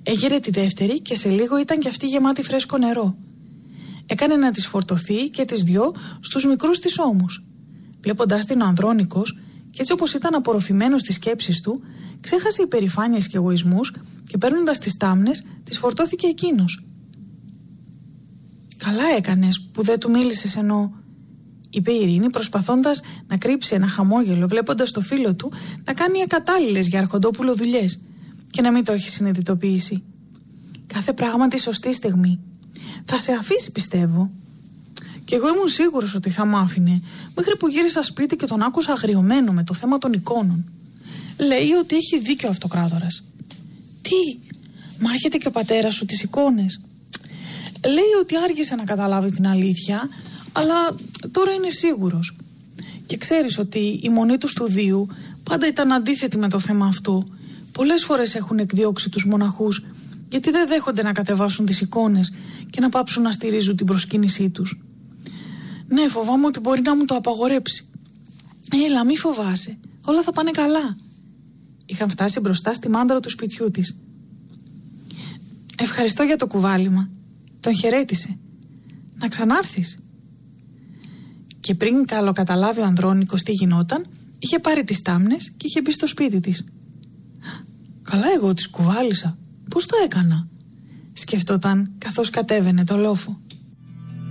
Έγειρε τη δεύτερη και σε λίγο ήταν κι αυτή γεμάτη φρέσκο νερό. Έκανε να τις φορτωθεί και τις δυο στους μικρούς της ώμους. Βλέποντας την ο Ανδρώνικος, και έτσι όπως ήταν απορροφημένος στις σκέψεις του, ξέχασε υπερηφάνειες και εγωισμούς και παίρνοντας τις τάμνες, τις φορτώθηκε εκείνος. «Καλά έκανες που δεν του μίλησες είπε η Ειρήνη, προσπαθώντας να κρύψει ένα χαμόγελο, βλέποντας το φίλο του να κάνει ακατάλληλες για αρχοντόπουλο δουλειές και να μην το έχει συνειδητοποιήσει. «Κάθε πράγμα τη σωστή στιγμή. Θα σε αφήσει, πιστεύω». «Κι εγώ ήμουν σίγουρος ότι θα μ' άφηνε, μέχρι που γύρισα σπίτι και τον άκουσα αγριωμένο με το θέμα των εικόνων. Λέει ότι έχει δίκιο ο αυτοκράτορας». «Τι, μάχεται και ο πατέρας σου τις εικόνες?» «Λέει ότι άργησε να καταλάβει την αλήθεια, αλλά τώρα είναι σίγουρος. Και ξέρεις ότι η μονή του στουδίου πάντα ήταν αντίθετη με το θέμα αυτό. Πολλές φορές έχουν εκδιώξει τους μοναχούς, γιατί δεν δέχονται να κατεβάσουν τις εικόνες και να πάψουν να στηρίζουν την προσκύνησή τους. Ναι, φοβάμαι ότι μπορεί να μου το απαγορέψει». «Έλα, μη φοβάσαι, όλα θα πάνε καλά». Είχαν φτάσει μπροστά στη μάντρα του σπιτιού της. «Ευχαριστώ για το κουβάλιμα». Τον χαιρέτησε. «Να ξανάρθεις». Και πριν καλοκαταλάβει ο Ανδρώνικος τι γινόταν, είχε πάρει τις τάμνες και είχε μπει στο σπίτι της. «Καλά, εγώ τις κουβάλισα. Πώς το έκανα?» σκεφτόταν καθώς κατέβαινε το λόφο.